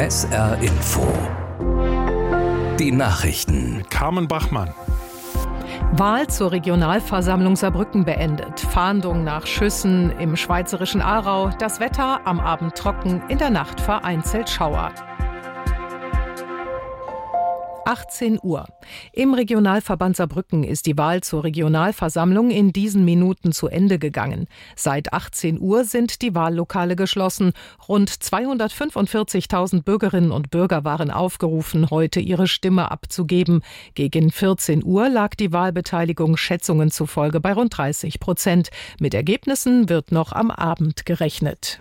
SR Info. Die Nachrichten. Mit Carmen Bachmann. Wahl zur Regionalversammlung Saarbrücken beendet. Fahndung nach Schüssen im schweizerischen Aarau. Das Wetter am Abend trocken, in der Nacht vereinzelt Schauer. 18 Uhr. Im Regionalverband Saarbrücken ist die Wahl zur Regionalversammlung in diesen Minuten zu Ende gegangen. Seit 18 Uhr sind die Wahllokale geschlossen. Rund 245.000 Bürgerinnen und Bürger waren aufgerufen, heute ihre Stimme abzugeben. Gegen 14 Uhr lag die Wahlbeteiligung Schätzungen zufolge bei rund 30%. Mit Ergebnissen wird noch am Abend gerechnet.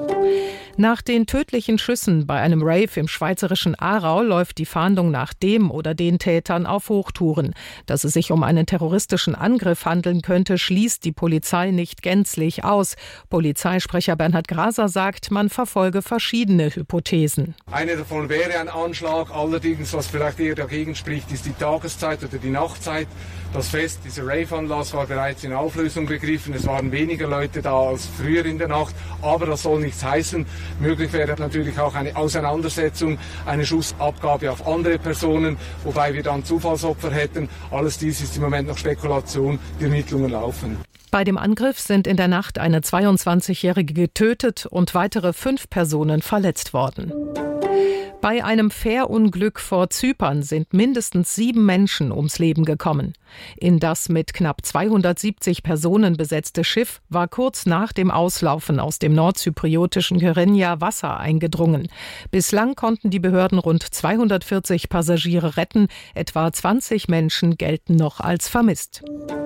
Nach den tödlichen Schüssen bei einem Rave im schweizerischen Aarau läuft die Fahndung nach dem oder den Tätern auf Hochtouren. Dass es sich um einen terroristischen Angriff handeln könnte, schließt die Polizei nicht gänzlich aus. Polizeisprecher Bernhard Graser sagt, man verfolge verschiedene Hypothesen. Eine davon wäre ein Anschlag. Allerdings, was vielleicht eher dagegen spricht, ist die Tageszeit oder die Nachtzeit. Das Fest, dieser Rave-Anlass war bereits in Auflösung begriffen. Es waren weniger Leute da als früher in der Nacht. Aber das soll nichts heißen. Möglich wäre natürlich auch eine Auseinandersetzung, eine Schussabgabe auf andere Personen, wobei wir dann Zufallsopfer hätten. Alles dies ist im Moment noch Spekulation. Die Ermittlungen laufen. Bei dem Angriff sind in der Nacht eine 22-Jährige getötet und weitere 5 Personen verletzt worden. Bei einem Fährunglück vor Zypern sind mindestens 7 Menschen ums Leben gekommen. In das mit knapp 270 Personen besetzte Schiff war kurz nach dem Auslaufen aus dem nordzypriotischen Kyrenia Wasser eingedrungen. Bislang konnten die Behörden rund 240 Passagiere retten, etwa 20 Menschen gelten noch als vermisst.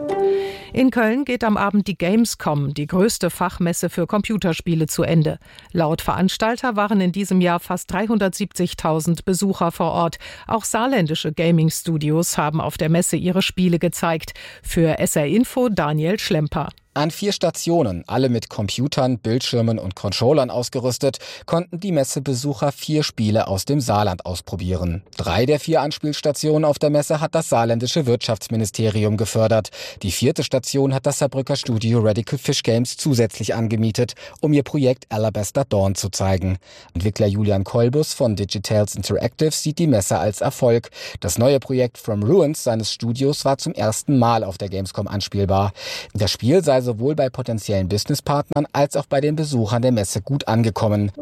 In Köln geht am Abend die Gamescom, die größte Fachmesse für Computerspiele, zu Ende. Laut Veranstalter waren in diesem Jahr fast 370.000 Besucher vor Ort. Auch saarländische Gaming-Studios haben auf der Messe ihre Spiele gezeigt. Für SR Info Daniel Schlemper. An 4 Stationen, alle mit Computern, Bildschirmen und Controllern ausgerüstet, konnten die Messebesucher 4 Spiele aus dem Saarland ausprobieren. 3 der 4 Anspielstationen auf der Messe hat das saarländische Wirtschaftsministerium gefördert. Die 4. Station hat das Saarbrücker Studio Radical Fish Games zusätzlich angemietet, um ihr Projekt Alabaster Dawn zu zeigen. Entwickler Julian Kolbus von Digitales Interactive sieht die Messe als Erfolg. Das neue Projekt From Ruins seines Studios war zum ersten Mal auf der Gamescom anspielbar. Das Spiel sei sowohl bei potenziellen Businesspartnern als auch bei den Besuchern der Messe gut angekommen.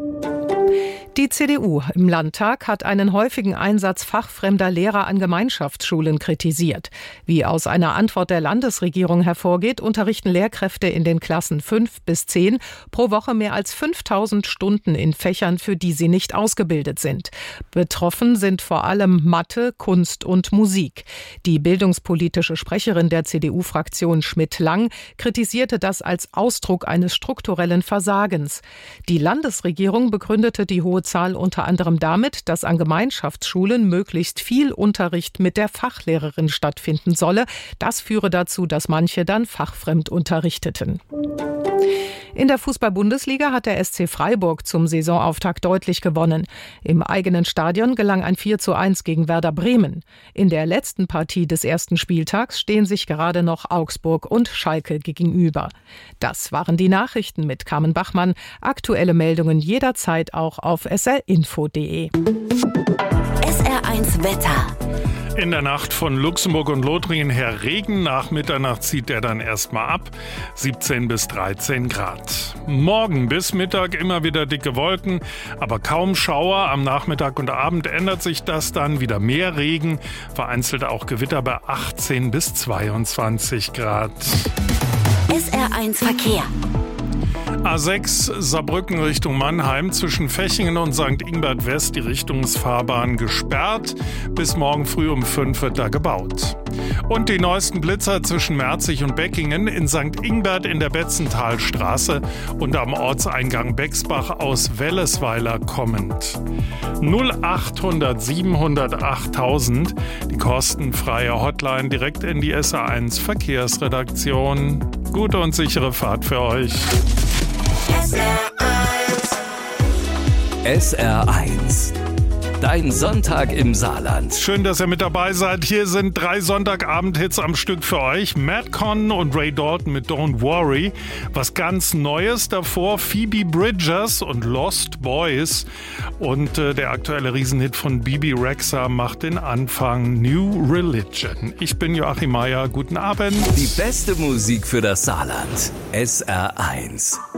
Die CDU im Landtag hat einen häufigen Einsatz fachfremder Lehrer an Gemeinschaftsschulen kritisiert. Wie aus einer Antwort der Landesregierung hervorgeht, unterrichten Lehrkräfte in den Klassen 5 bis 10 pro Woche mehr als 5.000 Stunden in Fächern, für die sie nicht ausgebildet sind. Betroffen sind vor allem Mathe, Kunst und Musik. Die bildungspolitische Sprecherin der CDU-Fraktion Schmidt-Lang kritisierte das als Ausdruck eines strukturellen Versagens. Die Landesregierung begründete die hohe Zahl unter anderem damit, dass an Gemeinschaftsschulen möglichst viel Unterricht mit der Fachlehrerin stattfinden solle. Das führe dazu, dass manche dann fachfremd unterrichteten. In der Fußball-Bundesliga hat der SC Freiburg zum Saisonauftakt deutlich gewonnen. Im eigenen Stadion gelang ein 4:1 gegen Werder Bremen. In der letzten Partie des ersten Spieltags stehen sich gerade noch Augsburg und Schalke gegenüber. Das waren die Nachrichten mit Carmen Bachmann. Aktuelle Meldungen jederzeit auch auf srinfo.de. SR1 Wetter. In der Nacht von Luxemburg und Lothringen her Regen. Nach Mitternacht zieht er dann erstmal ab. 17 bis 13 Grad. Morgen bis Mittag immer wieder dicke Wolken, aber kaum Schauer. Am Nachmittag und Abend ändert sich das dann. Wieder mehr Regen. Vereinzelt auch Gewitter bei 18 bis 22 Grad. SR1 Verkehr. A6 Saarbrücken Richtung Mannheim, zwischen Fechingen und St. Ingbert West die Richtungsfahrbahn gesperrt. Bis morgen früh um 5 wird da gebaut. Und die neuesten Blitzer zwischen Merzig und Beckingen, in St. Ingbert in der Betzenthalstraße und am Ortseingang Bexbach aus Wellesweiler kommend. 0800 700 8000, die kostenfreie Hotline direkt in die SR1 Verkehrsredaktion. Gute und sichere Fahrt für euch. SR1 Dein Sonntag im Saarland. Schön, dass ihr mit dabei seid. Hier sind 3 Sonntagabend-Hits am Stück für euch. Madcon und Ray Dalton mit Don't Worry. Was ganz Neues davor, Phoebe Bridgers und Lost Boys. Und der aktuelle Riesenhit von Bibi Rexha macht den Anfang, New Religion. Ich bin Joachim Meier, guten Abend. Die beste Musik für das Saarland. SR1.